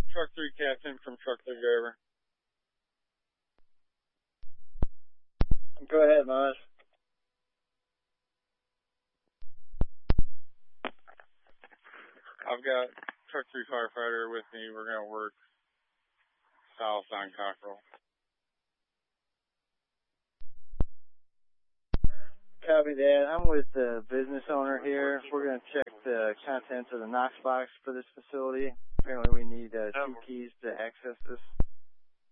Truck 3 Captain from Truck 3 Driver. Go ahead, Maz. I've got Truck 3 Firefighter with me. We're going to work south on Cockrell. Copy that. I'm with the business owner here. We're going to check the contents of the Knox box for this facility. Apparently we need 2 keys to access this.